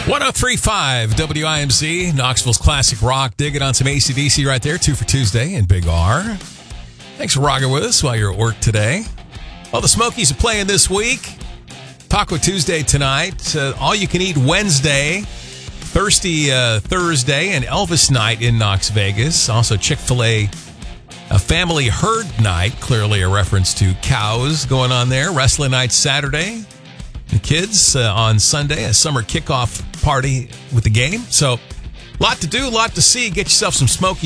103.5 WIMZ, Knoxville's classic rock. Dig it on some AC/DC right there. 2 for Tuesday in Big R. Thanks for rocking with us while you're at work today. Well, the Smokies are playing this week. Taco Tuesday tonight. All you can eat Wednesday. Thirsty Thursday and Elvis night in Knox Vegas. Also Chick-fil-A family herd night. Clearly a reference to cows going on there. Wrestling night Saturday. The kids on Sunday, a summer kickoff party with the game. So, lot to do, lot to see. Get yourself some Smokies.